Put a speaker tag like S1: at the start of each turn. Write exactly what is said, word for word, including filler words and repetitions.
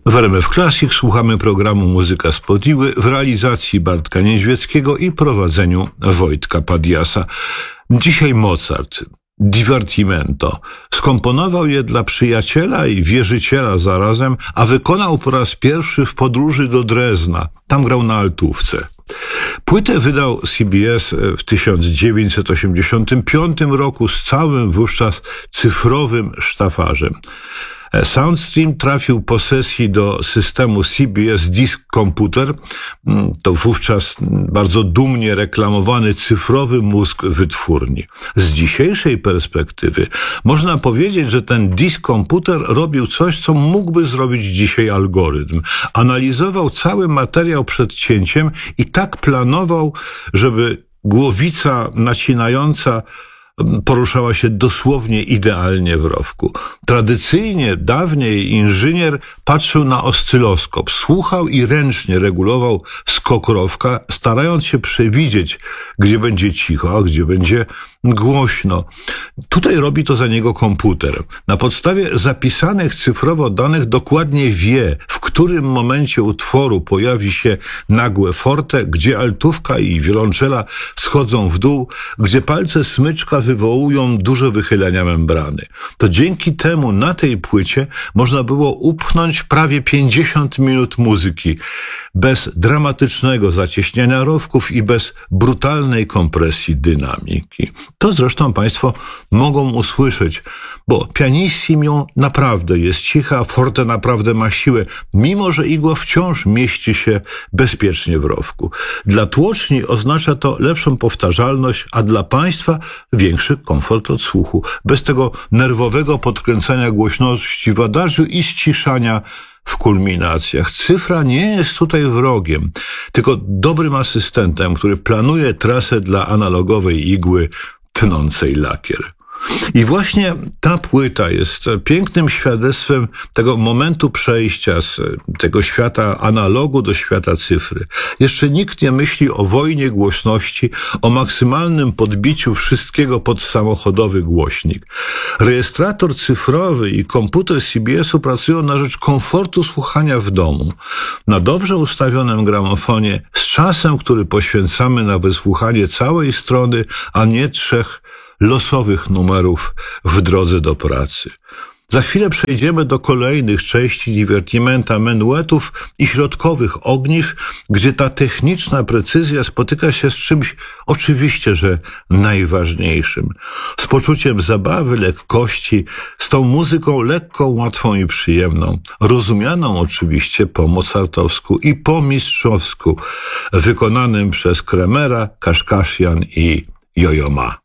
S1: W R M F Classic słuchamy programu Muzyka z Podiły w realizacji Bartka Niedźwieckiego i prowadzeniu Wojtka Padiasa. Dzisiaj Mozart, Divertimento. Skomponował je dla przyjaciela i wierzyciela zarazem, a wykonał po raz pierwszy w podróży do Drezna. Tam grał na altówce. Płytę wydał C B S w tysiąc dziewięćset osiemdziesiątym piątym roku z całym wówczas cyfrowym sztafarzem. Soundstream trafił po sesji do systemu C B S Disk Computer. To wówczas bardzo dumnie reklamowany cyfrowy mózg wytwórni. Z dzisiejszej perspektywy można powiedzieć, że ten Disk Computer robił coś, co mógłby zrobić dzisiaj algorytm. Analizował cały materiał przed cięciem i tak planował, żeby głowica nacinająca poruszała się dosłownie idealnie w rowku. Tradycyjnie, dawniej inżynier patrzył na oscyloskop, słuchał i ręcznie regulował skok rowka, starając się przewidzieć, gdzie będzie cicho, a gdzie będzie głośno. Tutaj robi to za niego komputer. Na podstawie zapisanych cyfrowo danych dokładnie wie, w którym momencie utworu pojawi się nagłe forte, gdzie altówka i wiolonczela schodzą w dół, gdzie palce smyczka wywołują duże wychylenia membrany. To dzięki temu na tej płycie można było upchnąć prawie pięćdziesiąt minut muzyki, bez dramatycznego zacieśniania rowków i bez brutalnej kompresji dynamiki. To zresztą Państwo mogą usłyszeć, bo pianissimo naprawdę jest cicha, forte naprawdę ma siłę, mimo że igła wciąż mieści się bezpiecznie w rowku. Dla tłoczni oznacza to lepszą powtarzalność, a dla Państwa większy komfort odsłuchu, bez tego nerwowego podkręcania głośności w adagiu i ściszania w kulminacjach. Cyfra nie jest tutaj wrogiem, tylko dobrym asystentem, który planuje trasę dla analogowej igły tnącej lakier. I właśnie ta płyta jest pięknym świadectwem tego momentu przejścia z tego świata analogu do świata cyfry. Jeszcze nikt nie myśli o wojnie głośności, o maksymalnym podbiciu wszystkiego pod samochodowy głośnik. Rejestrator cyfrowy i komputer C B S-u pracują na rzecz komfortu słuchania w domu, na dobrze ustawionym gramofonie, z czasem, który poświęcamy na wysłuchanie całej strony, a nie trzech losowych numerów w drodze do pracy. Za chwilę przejdziemy do kolejnych części divertimenta, menuetów i środkowych ogniw, gdzie ta techniczna precyzja spotyka się z czymś oczywiście, że najważniejszym. Z poczuciem zabawy, lekkości, z tą muzyką lekką, łatwą i przyjemną, rozumianą oczywiście po mozartowsku i po mistrzowsku, wykonanym przez Kremera, Kaszkaszian i Yo-Yo Ma.